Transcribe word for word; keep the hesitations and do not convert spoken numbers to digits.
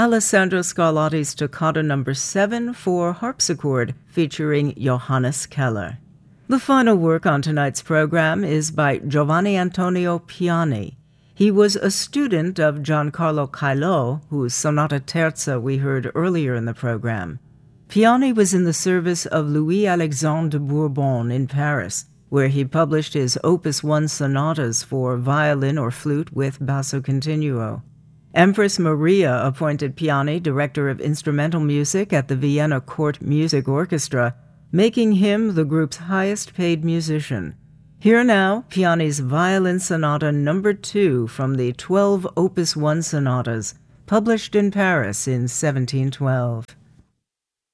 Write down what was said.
Alessandro Scarlatti's Toccata number seven for harpsichord featuring Johannes Keller. The final work on tonight's program is by Giovanni Antonio Piani. He was a student of Giancarlo Caillo, whose Sonata Terza we heard earlier in the program. Piani was in the service of Louis-Alexandre de Bourbon in Paris, where he published his Opus one sonatas for violin or flute with basso continuo. Empress Maria appointed Piani director of instrumental music at the Vienna Court Music Orchestra, making him the group's highest-paid musician. Here now, Piani's Violin Sonata number two from the twelve Opus one sonatas, published in Paris in seventeen twelve.